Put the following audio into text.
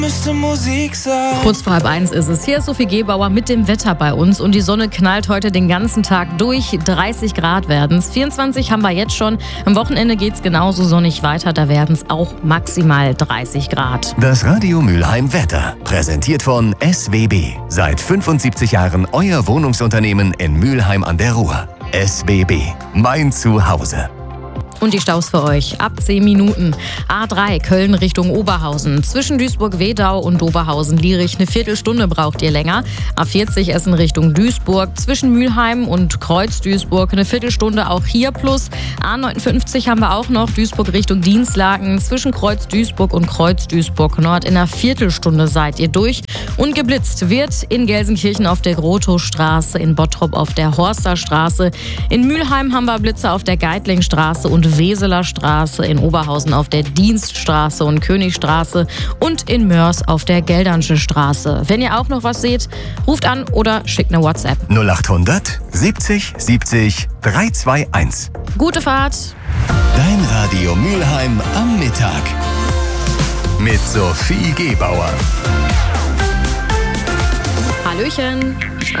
Müsste Musik sein. Kurz vor 12:30 ist es. Hier ist Sophie Gebauer mit dem Wetter bei uns und die Sonne knallt heute den ganzen Tag durch. 30 Grad werden es. 24 haben wir jetzt schon. Am Wochenende geht es genauso sonnig weiter. Da werden es auch maximal 30 Grad. Das Radio Mülheim Wetter. Präsentiert von SWB. Seit 75 Jahren euer Wohnungsunternehmen in Mülheim an der Ruhr. SWB. Mein Zuhause. Und die Staus für euch. Ab 10 Minuten. A3 Köln Richtung Oberhausen. Zwischen Duisburg-Wedau und Oberhausen-Lierich eine Viertelstunde braucht ihr länger. A40 Essen Richtung Duisburg. Zwischen Mülheim und Kreuz-Duisburg eine Viertelstunde auch hier plus. A59 haben wir auch noch. Duisburg Richtung Dienstlaken. Zwischen Kreuz-Duisburg und Kreuz-Duisburg-Nord in einer Viertelstunde seid ihr durch. Und geblitzt wird in Gelsenkirchen auf der Grotowstraße, in Bottrop auf der Horsterstraße. In Mülheim haben wir Blitze auf der Geitlingstraße und Weseler Straße, in Oberhausen auf der Dienststraße und Königstraße und in Mörs auf der Geldernsche Straße. Wenn ihr auch noch was seht, ruft an oder schickt eine WhatsApp. 0800 70 70 321. Gute Fahrt! Dein Radio Mülheim am Mittag. Mit Sophie Gebauer. Hallöchen!